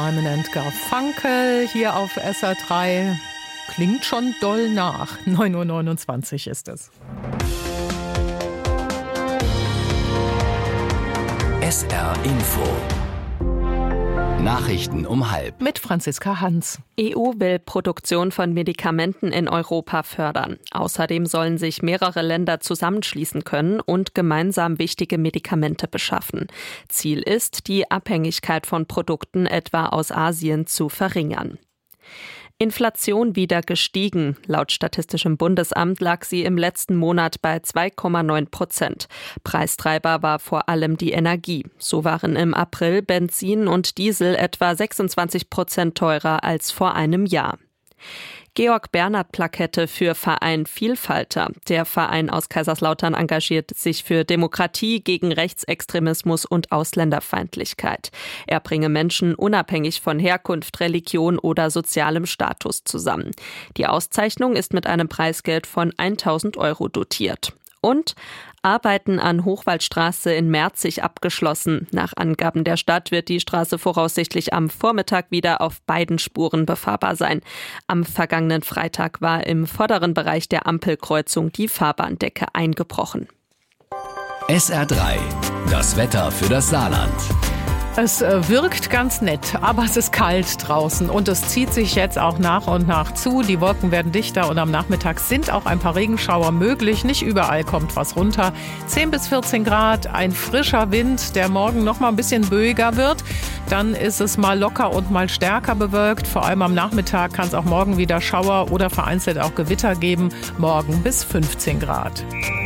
Simon & Garfunkel hier auf SR3. Klingt schon doll nach. 9:29 Uhr ist es. SR Info. Nachrichten um 12:30. Mit Franziska Hans. EU will Produktion von Medikamenten in Europa fördern. Außerdem sollen sich mehrere Länder zusammenschließen können und gemeinsam wichtige Medikamente beschaffen. Ziel ist, die Abhängigkeit von Produkten etwa aus Asien zu verringern. Inflation wieder gestiegen. Laut Statistischem Bundesamt lag sie im letzten Monat bei 2,9%. Preistreiber war vor allem die Energie. So waren im April Benzin und Diesel etwa 26% teurer als vor einem Jahr. Georg-Bernhard-Plakette für Verein Vielfalter. Der Verein aus Kaiserslautern engagiert sich für Demokratie, gegen Rechtsextremismus und Ausländerfeindlichkeit. Er bringe Menschen unabhängig von Herkunft, Religion oder sozialem Status zusammen. Die Auszeichnung ist mit einem Preisgeld von 1.000 € dotiert. Und Arbeiten an Hochwaldstraße in Merzig abgeschlossen. Nach Angaben der Stadt wird die Straße voraussichtlich am Vormittag wieder auf beiden Spuren befahrbar sein. Am vergangenen Freitag war im vorderen Bereich der Ampelkreuzung die Fahrbahndecke eingebrochen. SR3, das Wetter für das Saarland. Es wirkt ganz nett, aber es ist kalt draußen und es zieht sich jetzt auch nach und nach zu. Die Wolken werden dichter und am Nachmittag sind auch ein paar Regenschauer möglich. Nicht überall kommt was runter. 10 bis 14 Grad, ein frischer Wind, der morgen noch mal ein bisschen böiger wird. Dann ist es mal locker und mal stärker bewölkt. Vor allem am Nachmittag kann es auch morgen wieder Schauer oder vereinzelt auch Gewitter geben. Morgen bis 15 Grad.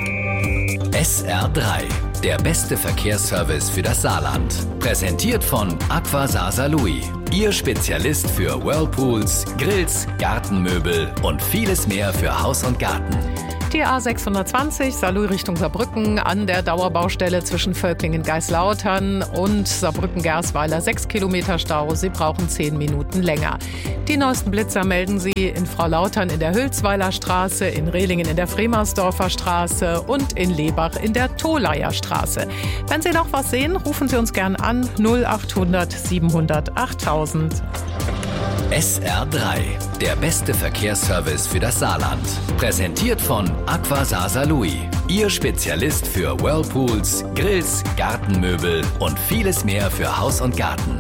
SR3, der beste Verkehrsservice für das Saarland. Präsentiert von Aqua Saarlouis, Ihr Spezialist für Whirlpools, Grills, Gartenmöbel und vieles mehr für Haus und Garten. Die A620 Saarlouis Richtung Saarbrücken an der Dauerbaustelle zwischen Völklingen-Geislautern und Saarbrücken-Gersweiler 6 Kilometer Stau. Sie brauchen 10 Minuten länger. Die neuesten Blitzer melden Sie in Frau-Lautern in der Hülsweiler Straße, in Rehlingen in der Fremersdorfer Straße und in Lebach in der Tholaier Straße. Wenn Sie noch was sehen, rufen Sie uns gern an 0800 700 8000. SR3, der beste Verkehrsservice für das Saarland. Präsentiert von Aqua Saarlouis, Ihr Spezialist für Whirlpools, Grills, Gartenmöbel und vieles mehr für Haus und Garten.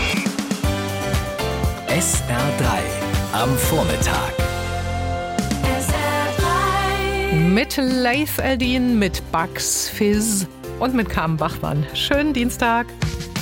SR3 am Vormittag. Mit Leif Eldin, mit Bugs Fizz und mit Carmen Bachmann. Schönen Dienstag.